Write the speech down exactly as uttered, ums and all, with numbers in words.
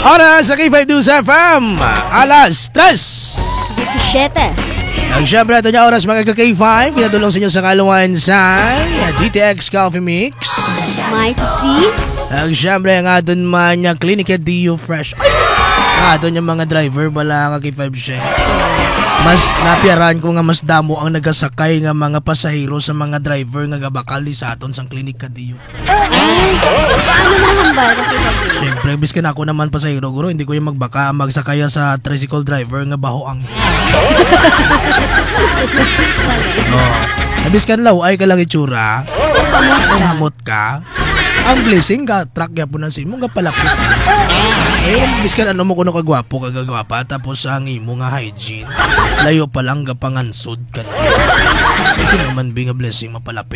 Oras sa K five News F M, alas tres. seventeen. Ang siyempre ito niya oras mga ka-K five, pinatulong sa inyo sa kaluan sa D T X Coffee Mix. Mighty C. Ang siyempre ang aton man niya Clinic at D U Fresh. Ay! Ang aton niya mga driver bala ka-K five siya. Mas napiaran ko nga mas damo ang nagasakay nga mga pasahero sa mga driver nga gabakali sa aton sang Clinic at D U Fresh. Ay, paano nahambal ka kita? Siyempre, biskan ako naman pasahero guro, hindi ko yung magbaka magsakaya sa tricycle driver nga baho ang. Oh, nabiskan law ay kalang itsura. Hamot ka. Ang blessing ka, truck ya po na si mo nga palapit. Eh, biskan ano mo kuno kagwapo kagagwapa tapos ang imo nga hygiene. Layo pa lang gapangansod ka. Kasi naman bi nga blessing mapalapit.